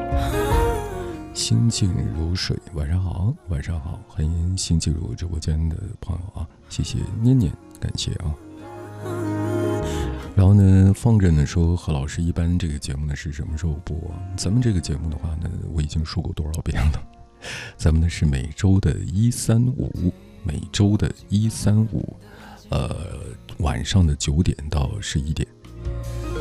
心静如水，晚上好，晚上好，欢迎新进入直播间的朋友啊，谢谢念念，感谢啊。然后呢，放着呢说何老师一般这个节目呢是什么时候播啊？咱们这个节目的话呢，我已经说过多少遍了，咱们呢是每周的135，每周的135，晚上的9点到11点。